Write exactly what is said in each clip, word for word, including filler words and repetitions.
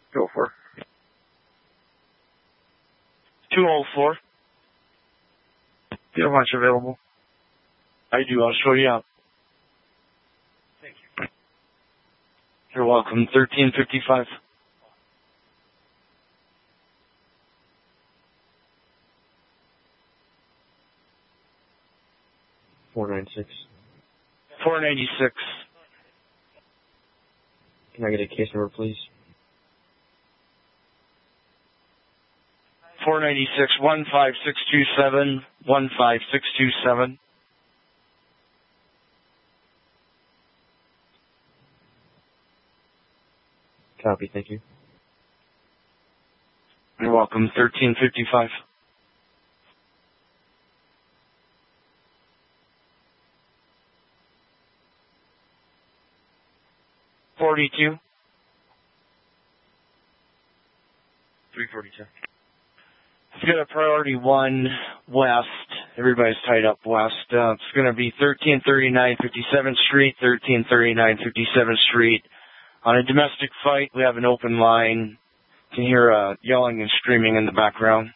two oh four. two oh four. Do you have lunch available? I do. I'll show you out. Thank you. You're welcome. thirteen fifty-five. four ninety-six. four ninety-six. Can I get a case number, please? four ninety-six, one five six two seven, one five six two seven. Copy, thank you. You're welcome. thirteen fifty-five. forty-two. three forty-two. It's got a priority one west. Everybody's tied up west. Uh, it's going to be thirteen thirty-nine fifty-seventh Street, thirteen thirty-nine fifty-seventh Street. On a domestic fight, we have an open line. You can hear uh, yelling and screaming in the background.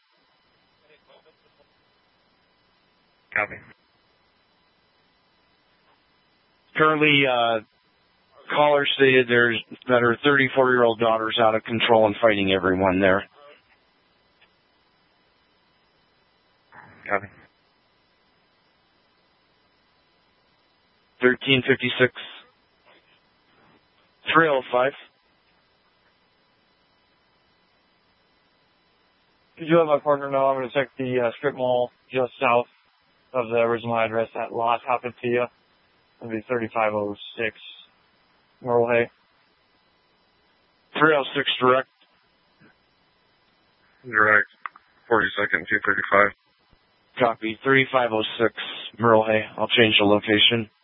Copy. Currently, uh, caller stated there's that her thirty-four-year-old daughter's out of control and fighting everyone there. Copy. thirteen fifty-six. three oh five. Could you let my partner know I'm going to check the uh, strip mall just south of the original address at Las Hapatia? It'll be thirty-five oh six Myrtle Hay. three oh six direct. Direct. forty-second, two thirty-five. Copy. thirty-five oh six Myrtle Hay. I'll change the location.